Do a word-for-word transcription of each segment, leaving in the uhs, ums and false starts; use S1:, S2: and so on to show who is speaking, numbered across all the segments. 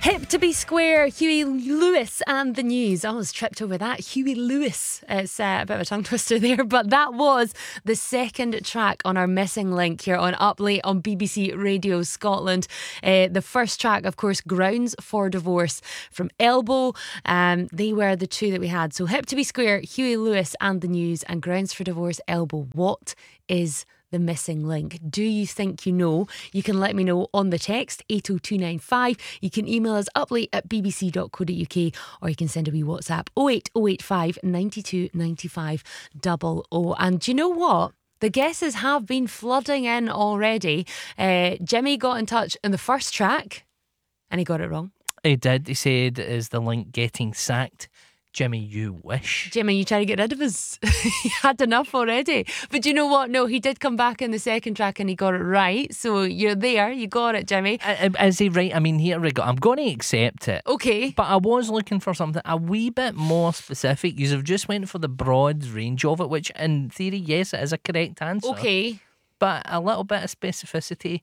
S1: Hip to be square, Huey Lewis and the News. I almost tripped over that. Huey Lewis. It's uh, a bit of a tongue twister there, but that was the second track on our Missing Link here on Up Late on B B C Radio Scotland. Uh, the first track, of course, Grounds for Divorce from Elbow. Um, they were the two that we had. So Hip to be square, Huey Lewis and the News, and Grounds for Divorce, Elbow. What is the missing link? Do you think you know? You can let me know on the text eight oh two nine five. You can email us uplate at b b c dot co dot u k, or you can send a wee WhatsApp oh eight oh eight five nine two nine five double oh. And do you know what? The guesses have been flooding in already. Uh, Jimmy got in touch in the first track and he got it wrong.
S2: He did. He said, is the link getting sacked? Jimmy, you wish.
S1: Jimmy, you trying to get rid of us? He had enough already. But do you know what? No, he did come back in the second track and he got it right. So you're there. You got it, Jimmy.
S2: Uh, Is he right? I mean, here we go. I'm going to accept it.
S1: Okay.
S2: But I was looking for something a wee bit more specific. You have just went for the broad range of it, which in theory, yes, it is a correct answer.
S1: Okay.
S2: But a little bit of specificity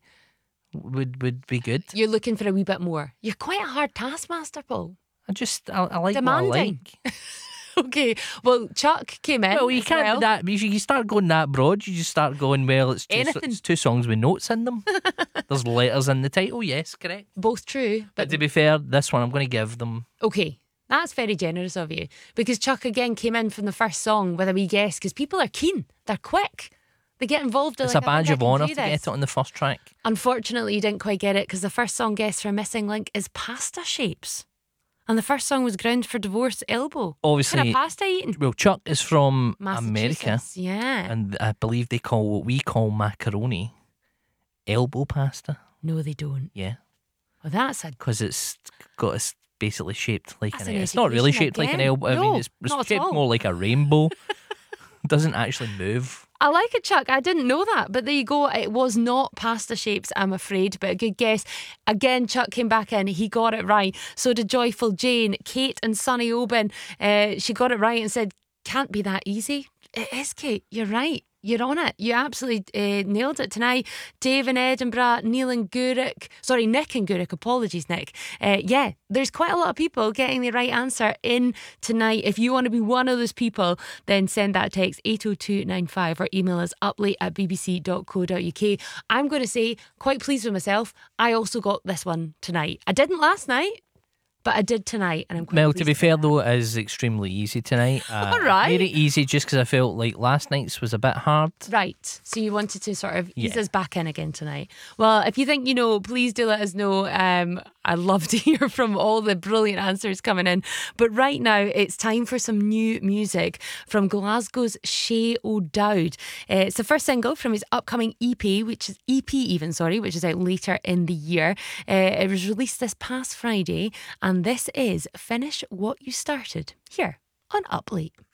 S2: would, would be good.
S1: You're looking for a wee bit more. You're quite a hard taskmaster, Paul.
S2: I just, I, I like
S1: Demanding.
S2: what I like.
S1: Okay, well, Chuck came in.
S2: Well, you
S1: as
S2: can't
S1: well.
S2: do that. You, you start going that broad, you just start going, well, it's two,
S1: Anything.
S2: it's two songs with notes in them. There's letters in the title, yes, correct.
S1: Both true.
S2: But
S1: But
S2: to be fair, this one I'm going to give them.
S1: okay, that's very generous of you. Because Chuck again came in from the first song with a wee guess, because people are keen. They're quick. They get involved. They're
S2: It's
S1: like,
S2: a
S1: "I
S2: badge
S1: think
S2: of
S1: I can
S2: honour
S1: do
S2: to
S1: this."
S2: get it on the first track.
S1: Unfortunately, you didn't quite get it, because the first song guess for Missing Link is Pasta Shapes. And the first song was Ground for Divorce, Elbow. What
S2: Obviously,
S1: kind of pasta eating?
S2: well, Chuck is from America,
S1: Massachusetts, yeah.
S2: and I believe they call what we call macaroni elbow pasta.
S1: No, they don't.
S2: Yeah,
S1: Well, that's a...
S2: because it's got it's basically shaped like
S1: That's
S2: an.
S1: an
S2: It's not really
S1: education
S2: shaped like an
S1: again.
S2: elbow. I
S1: No,
S2: mean, it's,
S1: not at
S2: it's shaped
S1: all.
S2: more like a rainbow. Doesn't actually move.
S1: I like it, Chuck. I didn't know that, but there you go. It was not pasta shapes, I'm afraid, but a good guess. Again, Chuck came back in. He got it right. So did Joyful Jane, Kate and Sonny Oben. Uh, she got it right and said, can't be that easy. It is, Kate. You're right. You're on it. You absolutely uh, nailed it tonight. Dave in Edinburgh, Neil and Guruk. Sorry, Nick and Guruk. Apologies, Nick. Uh, yeah, there's quite a lot of people getting the right answer in tonight. If you want to be one of those people, then send that text eight oh two nine five or email us uplate at b b c dot co dot u k. I'm going to say, quite pleased with myself, I also got this one tonight. I didn't last night, but I did tonight, and I'm quite
S2: Mel,
S1: pleased
S2: to be
S1: with
S2: fair
S1: that.
S2: though, it is extremely easy tonight. Uh,
S1: All right.
S2: I made it easy just because I felt like last night's was a bit hard.
S1: Right, so you wanted to sort of ease
S2: Yeah.
S1: us back in again tonight. Well, if you think you know, please do let us know. Um, I'd love to hear from all the brilliant answers coming in. But right now, it's time for some new music from Glasgow's Shay O'Dowd. Uh, it's the first single from his upcoming E P, which is E P even, sorry, which is out later in the year. Uh, it was released this past Friday, and this is Finish What You Started here on Up Late.